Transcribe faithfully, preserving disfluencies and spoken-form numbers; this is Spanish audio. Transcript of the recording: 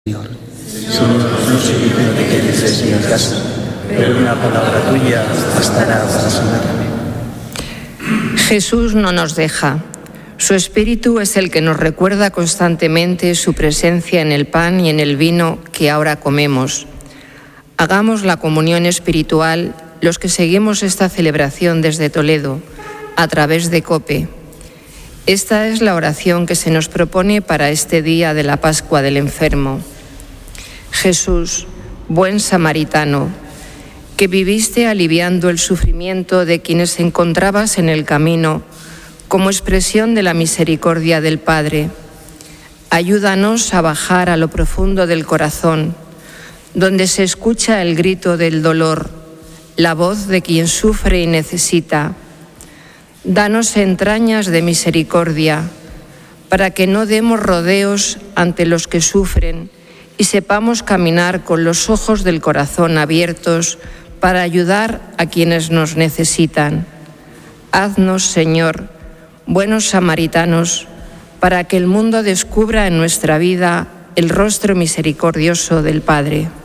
Señor, no soy digno de que entres en mi casa, pero una palabra tuya bastará para sanarme. Jesús no nos deja. Su Espíritu es el que nos recuerda constantemente su presencia en el pan y en el vino que ahora comemos. Hagamos la comunión espiritual los que seguimos esta celebración desde Toledo, a través de COPE. Esta es la oración que se nos propone para este día de la Pascua del Enfermo. Jesús, buen samaritano, que viviste aliviando el sufrimiento de quienes encontrabas en el camino como expresión de la misericordia del Padre, ayúdanos a bajar a lo profundo del corazón, donde se escucha el grito del dolor, la voz de quien sufre y necesita. Danos entrañas de misericordia, para que no demos rodeos ante los que sufren y sepamos caminar con los ojos del corazón abiertos para ayudar a quienes nos necesitan. Haznos, Señor, buenos samaritanos, para que el mundo descubra en nuestra vida el rostro misericordioso del Padre.